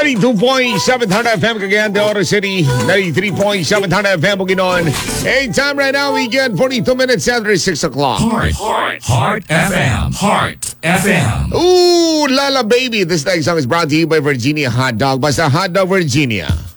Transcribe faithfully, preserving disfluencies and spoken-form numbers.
ninety-two point seven F M Cagayan de Oro City, ninety-three point seven F M Bukidnon. Hey, time right now, we get forty-two minutes after six o'clock. Heart, Heart, Heart F M, Heart F M. Ooh, Lala Baby. This next song is brought to you by Virginia Hot Dog. Basta Hot Dog Virginia.